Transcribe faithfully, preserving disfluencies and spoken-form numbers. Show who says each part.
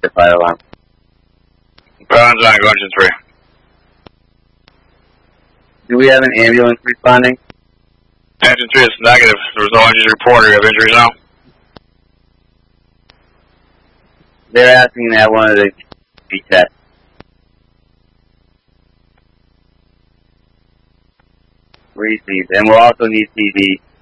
Speaker 1: the fire alarm.
Speaker 2: Brown's on, go engine three.
Speaker 1: Do we have an ambulance responding?
Speaker 2: Engine three is negative. There was no injuries reported. You have injuries now?
Speaker 1: They're asking that one of the be tested. Received. And we'll also need C D